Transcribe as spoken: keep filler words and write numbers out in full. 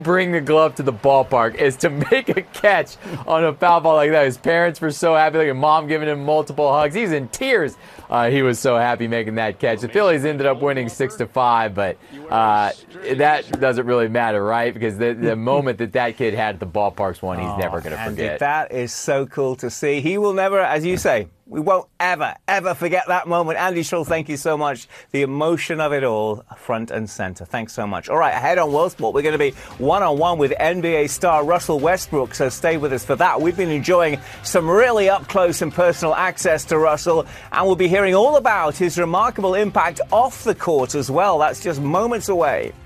bring the glove to the ballpark is to make a catch on a foul ball like that. His parents were so happy. Like, his mom giving him multiple hugs. He's in tears. Uh, he was so happy making that catch. The Phillies ended up winning six to five, but uh, that doesn't really matter, right? Because the, the moment that that kid had at the ballpark's one, he's oh, never going to forget. That is so cool to see. He will never, as you say, we won't ever, ever forget that moment. Andy Schultz, thank you so much. The emotion of it all, front and center. Thanks so much. All right, ahead on World Sport, we're going to be one-on-one with N B A star Russell Westbrook, so stay with us for that. We've been enjoying some really up-close and personal access to Russell, and we'll be hearing all about his remarkable impact off the court as well. That's just moments away.